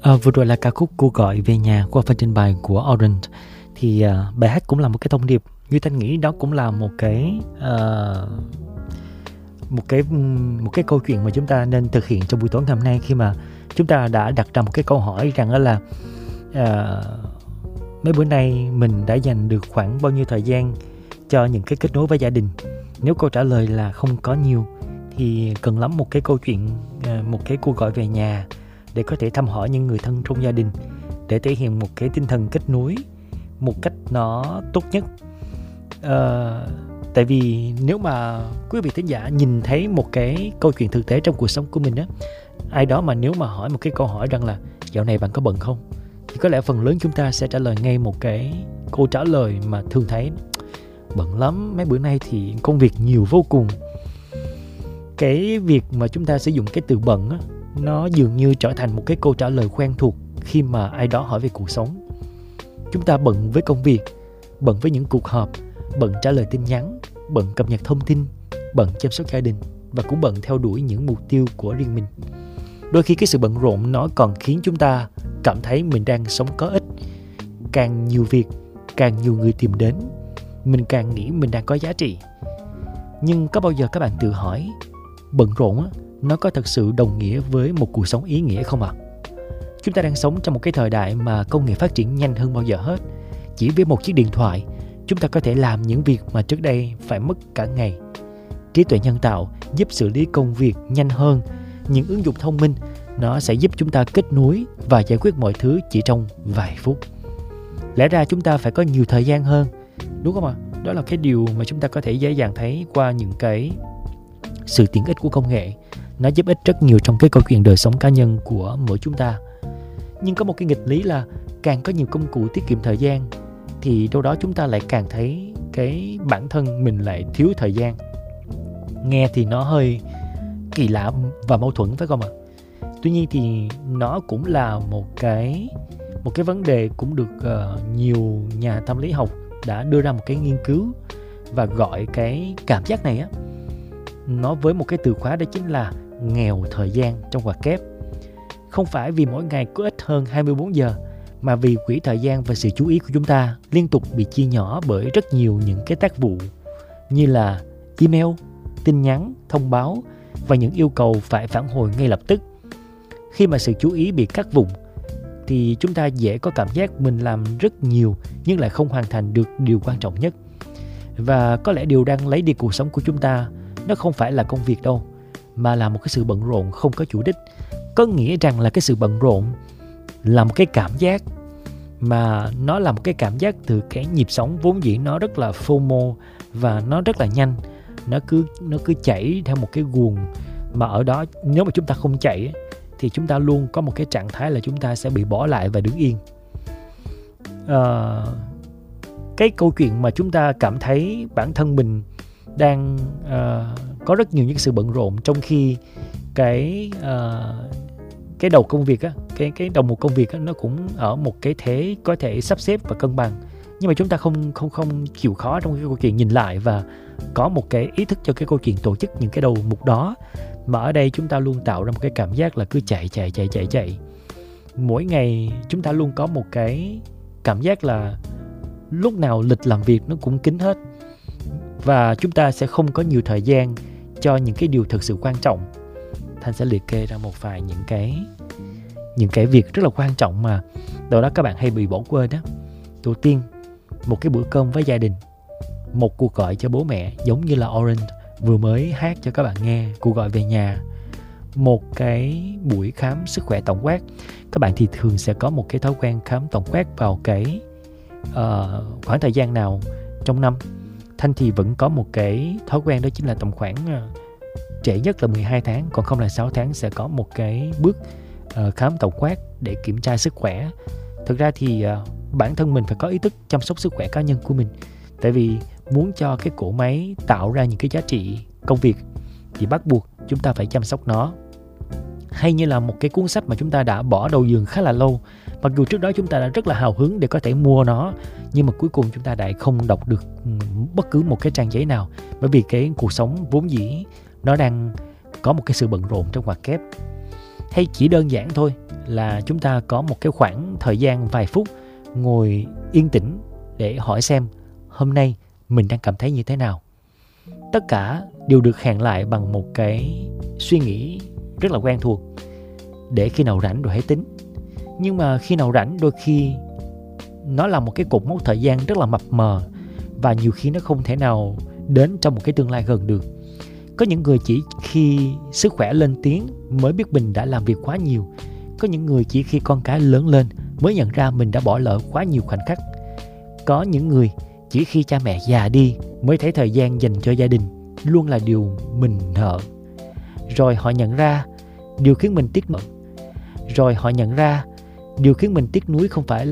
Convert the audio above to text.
Vừa rồi là ca khúc Cô Gọi Về Nhà qua phần trình bày của Orange. Thì bài hát cũng là một cái thông điệp. Duy Thanh nghĩ đó cũng là một cái câu chuyện mà chúng ta nên thực hiện trong buổi tối ngày hôm nay, khi mà chúng ta đã đặt ra một cái câu hỏi rằng đó là mấy bữa nay mình đã dành được khoảng bao nhiêu thời gian cho những cái kết nối với gia đình. Nếu câu trả lời là không có nhiều thì cần lắm một cái câu chuyện, một cái cuộc gọi về nhà để có thể thăm hỏi những người thân trong gia đình, để thể hiện một cái tinh thần kết nối một cách nó tốt nhất. Tại vì nếu mà quý vị thính giả nhìn thấy một cái câu chuyện thực tế trong cuộc sống của mình á, ai đó mà nếu mà hỏi một cái câu hỏi rằng là dạo này bạn có bận không, thì có lẽ phần lớn chúng ta sẽ trả lời ngay một cái câu trả lời mà thường thấy: bận lắm, mấy bữa nay thì công việc nhiều vô cùng. Cái việc mà chúng ta sử dụng cái từ bận á, nó dường như trở thành một cái câu trả lời quen thuộc khi mà ai đó hỏi về cuộc sống. Chúng ta bận với công việc, bận với những cuộc họp, bận trả lời tin nhắn, bận cập nhật thông tin, bận chăm sóc gia đình, và cũng bận theo đuổi những mục tiêu của riêng mình. Đôi khi cái sự bận rộn nó còn khiến chúng ta cảm thấy mình đang sống có ích. Càng nhiều việc, càng nhiều người tìm đến, mình càng nghĩ mình đang có giá trị. Nhưng có bao giờ các bạn tự hỏi, bận rộn á, nó có thật sự đồng nghĩa với một cuộc sống ý nghĩa không ạ? Chúng ta đang sống trong một cái thời đại mà công nghệ phát triển nhanh hơn bao giờ hết. Chỉ với một chiếc điện thoại, chúng ta có thể làm những việc mà trước đây phải mất cả ngày. Trí tuệ nhân tạo giúp xử lý công việc nhanh hơn. Những ứng dụng thông minh nó sẽ giúp chúng ta kết nối và giải quyết mọi thứ chỉ trong vài phút. Lẽ ra chúng ta phải có nhiều thời gian hơn, đúng không ạ? Đó là cái điều mà chúng ta có thể dễ dàng thấy qua những cái sự tiện ích của công nghệ. Nó giúp ích rất nhiều trong cái câu chuyện đời sống cá nhân của mỗi chúng ta. Nhưng có một cái nghịch lý là càng có nhiều công cụ tiết kiệm thời gian thì đâu đó chúng ta lại càng thấy cái bản thân mình lại thiếu thời gian. Nghe thì nó hơi kỳ lạ và mâu thuẫn, phải không ạ? Tuy nhiên thì nó cũng là một cái vấn đề cũng được nhiều nhà tâm lý học đã đưa ra một cái nghiên cứu và gọi cái cảm giác này á, nó với một cái từ khóa đó chính là nghèo thời gian trong ngoặc kép. Không phải vì mỗi ngày có ít hơn 24 giờ, mà vì quỹ thời gian và sự chú ý của chúng ta liên tục bị chia nhỏ bởi rất nhiều những cái tác vụ như là email, tin nhắn, thông báo và những yêu cầu phải phản hồi ngay lập tức. Khi mà sự chú ý bị cắt vùng thì chúng ta dễ có cảm giác mình làm rất nhiều nhưng lại không hoàn thành được điều quan trọng nhất. Và có lẽ điều đang lấy đi cuộc sống của chúng ta nó không phải là công việc đâu, mà là một cái sự bận rộn không có chủ đích. Có nghĩa rằng là cái sự bận rộn là một cái cảm giác mà nó là một cái cảm giác từ cái nhịp sống vốn dĩ nó rất là FOMO và nó rất là nhanh. Nó cứ chảy theo một cái guồng mà ở đó nếu mà chúng ta không chạy thì chúng ta luôn có một cái trạng thái là chúng ta sẽ bị bỏ lại và đứng yên. Cái câu chuyện mà chúng ta cảm thấy bản thân mình đang có rất nhiều những sự bận rộn, trong khi cái đầu công việc á, cái đầu một công việc á, nó cũng ở một cái thế có thể sắp xếp và cân bằng, nhưng mà chúng ta không chịu khó trong cái câu chuyện nhìn lại và có một cái ý thức cho cái câu chuyện tổ chức những cái đầu mục đó. Mà ở đây chúng ta luôn tạo ra một cái cảm giác là cứ chạy. Mỗi ngày chúng ta luôn có một cái cảm giác là lúc nào lịch làm việc nó cũng kín hết, và chúng ta sẽ không có nhiều thời gian cho những cái điều thực sự quan trọng. Thanh sẽ liệt kê ra một vài những cái việc rất là quan trọng mà đâu đó các bạn hay bị bỏ quên đó. Đầu tiên, một cái bữa cơm với gia đình, một cuộc gọi cho bố mẹ giống như là Orange vừa mới hát cho các bạn nghe, cuộc gọi về nhà, một cái buổi khám sức khỏe tổng quát. Các bạn thì thường sẽ có một cái thói quen khám tổng quát vào cái khoảng thời gian nào trong năm. Thanh thì vẫn có một cái thói quen, đó chính là tầm khoảng trễ nhất là 12 tháng, còn không là 6 tháng sẽ có một cái bước khám tổng quát để kiểm tra sức khỏe. Thực ra thì bản thân mình phải có ý thức chăm sóc sức khỏe cá nhân của mình. Tại vì muốn cho cái cỗ máy tạo ra những cái giá trị công việc thì bắt buộc chúng ta phải chăm sóc nó. Hay như là một cái cuốn sách mà chúng ta đã bỏ đầu giường khá là lâu, mặc dù trước đó chúng ta đã rất là hào hứng để có thể mua nó, nhưng mà cuối cùng chúng ta lại không đọc được bất cứ một cái trang giấy nào, bởi vì cái cuộc sống vốn dĩ nó đang có một cái sự bận rộn trong ngoặc kép. Hay chỉ đơn giản thôi là chúng ta có một cái khoảng thời gian vài phút ngồi yên tĩnh để hỏi xem hôm nay mình đang cảm thấy như thế nào. Tất cả đều được hẹn lại bằng một cái suy nghĩ rất là quen thuộc, để khi nào rảnh rồi hãy tính. Nhưng mà khi nào rảnh đôi khi nó là một cái cột mốc thời gian rất là mập mờ, và nhiều khi nó không thể nào đến trong một cái tương lai gần được. Có những người chỉ khi sức khỏe lên tiếng mới biết mình đã làm việc quá nhiều. Có những người chỉ khi con cái lớn lên mới nhận ra mình đã bỏ lỡ quá nhiều khoảnh khắc. Có những người chỉ khi cha mẹ già đi mới thấy thời gian dành cho gia đình luôn là điều mình nợ. Rồi họ nhận ra điều khiến mình tiếc nuối không phải